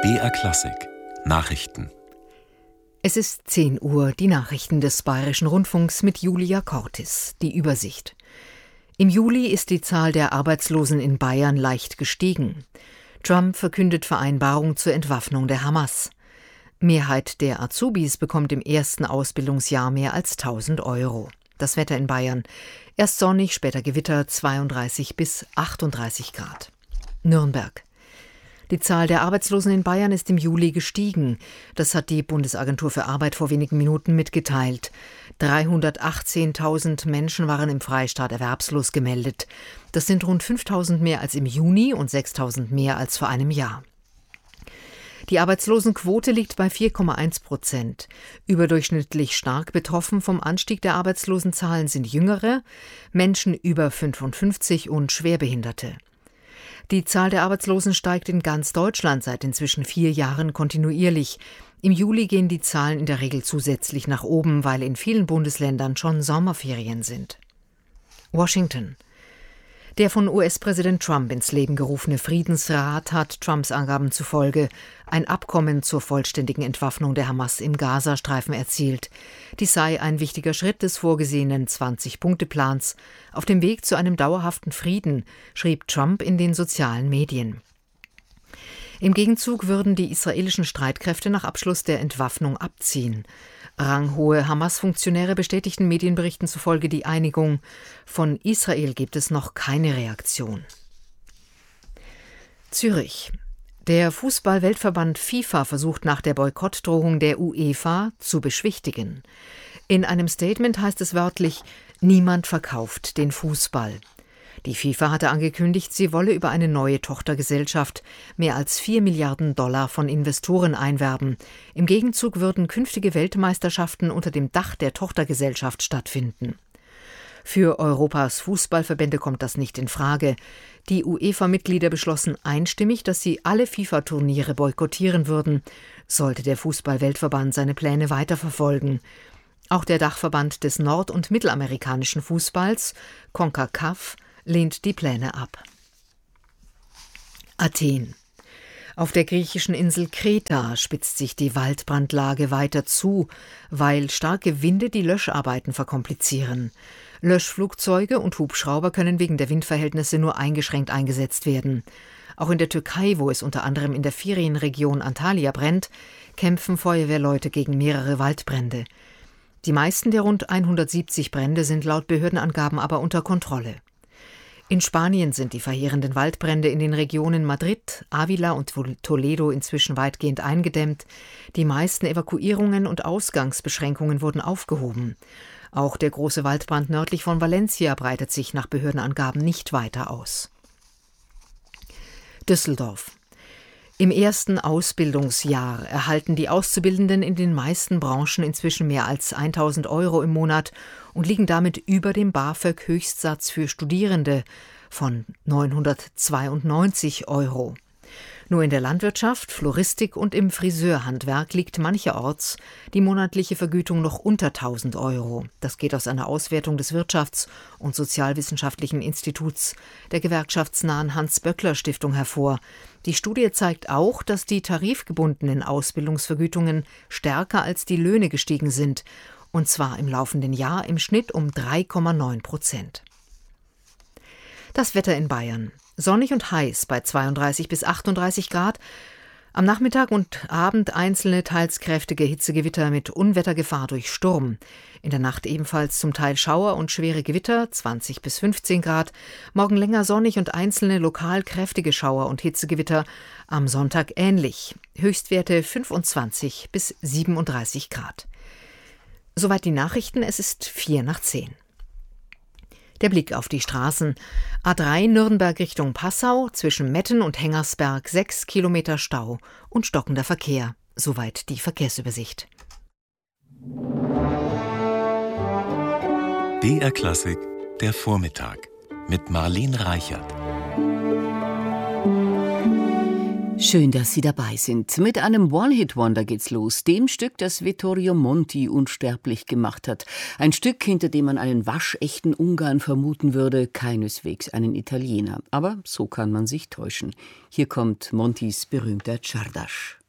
BR Klassik Nachrichten. Es ist 10 Uhr, die Nachrichten des Bayerischen Rundfunks mit Julia Cortis. Die Übersicht. Im Juli ist die Zahl der Arbeitslosen in Bayern leicht gestiegen. Trump verkündet Vereinbarung zur Entwaffnung der Hamas. Mehrheit der Azubis bekommt im ersten Ausbildungsjahr mehr als 1.000 Euro. Das Wetter in Bayern. Erst sonnig, später Gewitter, 32 bis 38 Grad. Nürnberg. Die Zahl der Arbeitslosen in Bayern ist im Juli gestiegen. Das hat die Bundesagentur für Arbeit vor wenigen Minuten mitgeteilt. 318.000 Menschen waren im Freistaat erwerbslos gemeldet. Das sind rund 5.000 mehr als im Juni und 6.000 mehr als vor einem Jahr. Die Arbeitslosenquote liegt bei 4,1%. Überdurchschnittlich stark betroffen vom Anstieg der Arbeitslosenzahlen sind Jüngere, Menschen über 55 und Schwerbehinderte. Die Zahl der Arbeitslosen steigt in ganz Deutschland seit inzwischen 4 Jahren kontinuierlich. Im Juli gehen die Zahlen in der Regel zusätzlich nach oben, weil in vielen Bundesländern schon Sommerferien sind. Washington. Der von US-Präsident Trump ins Leben gerufene Friedensrat hat Trumps Angaben zufolge ein Abkommen zur vollständigen Entwaffnung der Hamas im Gazastreifen erzielt. Dies sei ein wichtiger Schritt des vorgesehenen 20-Punkte-Plans auf dem Weg zu einem dauerhaften Frieden, schrieb Trump in den sozialen Medien. Im Gegenzug würden die israelischen Streitkräfte nach Abschluss der Entwaffnung abziehen. Ranghohe Hamas-Funktionäre bestätigten Medienberichten zufolge die Einigung. Von Israel gibt es noch keine Reaktion. Zürich. Der Fußball-Weltverband FIFA versucht nach der Boykottdrohung der UEFA zu beschwichtigen. In einem Statement heißt es wörtlich: Niemand verkauft den Fußball. Die FIFA hatte angekündigt, sie wolle über eine neue Tochtergesellschaft mehr als $4 Milliarden von Investoren einwerben. Im Gegenzug würden künftige Weltmeisterschaften unter dem Dach der Tochtergesellschaft stattfinden. Für Europas Fußballverbände kommt das nicht in Frage. Die UEFA-Mitglieder beschlossen einstimmig, dass sie alle FIFA-Turniere boykottieren würden, sollte der Fußball-Weltverband seine Pläne weiterverfolgen. Auch der Dachverband des nord- und mittelamerikanischen Fußballs, CONCACAF, lehnt die Pläne ab. Athen. Auf der griechischen Insel Kreta spitzt sich die Waldbrandlage weiter zu, weil starke Winde die Löscharbeiten verkomplizieren. Löschflugzeuge und Hubschrauber können wegen der Windverhältnisse nur eingeschränkt eingesetzt werden. Auch in der Türkei, wo es unter anderem in der Ferienregion Antalya brennt, kämpfen Feuerwehrleute gegen mehrere Waldbrände. Die meisten der rund 170 Brände sind laut Behördenangaben aber unter Kontrolle. In Spanien sind die verheerenden Waldbrände in den Regionen Madrid, Ávila und Toledo inzwischen weitgehend eingedämmt. Die meisten Evakuierungen und Ausgangsbeschränkungen wurden aufgehoben. Auch der große Waldbrand nördlich von Valencia breitet sich nach Behördenangaben nicht weiter aus. Düsseldorf. Im ersten Ausbildungsjahr erhalten die Auszubildenden in den meisten Branchen inzwischen mehr als 1.000 Euro im Monat und liegen damit über dem BAföG-Höchstsatz für Studierende von 992 Euro. Nur in der Landwirtschaft, Floristik und im Friseurhandwerk liegt mancherorts die monatliche Vergütung noch unter 1.000 Euro. Das geht aus einer Auswertung des Wirtschafts- und Sozialwissenschaftlichen Instituts der gewerkschaftsnahen Hans-Böckler-Stiftung hervor. Die Studie zeigt auch, dass die tarifgebundenen Ausbildungsvergütungen stärker als die Löhne gestiegen sind, und zwar im laufenden Jahr im Schnitt um 3,9%. Das Wetter in Bayern. Sonnig und heiß bei 32 bis 38 Grad. Am Nachmittag und Abend einzelne, teils kräftige Hitzegewitter mit Unwettergefahr durch Sturm. In der Nacht ebenfalls zum Teil Schauer und schwere Gewitter, 20 bis 15 Grad. Morgen länger sonnig und einzelne lokal kräftige Schauer und Hitzegewitter. Am Sonntag ähnlich. Höchstwerte 25 bis 37 Grad. Soweit die Nachrichten, es ist 9:45. Der Blick auf die Straßen. A3 Nürnberg Richtung Passau, zwischen Metten und Hengersberg 6 Kilometer Stau und stockender Verkehr. Soweit die Verkehrsübersicht. BR Klassik, der Vormittag mit Marlene Reichert. Schön, dass Sie dabei sind. Mit einem One-Hit-Wonder geht's los. Dem Stück, das Vittorio Monti unsterblich gemacht hat. Ein Stück, hinter dem man einen waschechten Ungarn vermuten würde, keineswegs einen Italiener. Aber so kann man sich täuschen. Hier kommt Montis berühmter Czardas.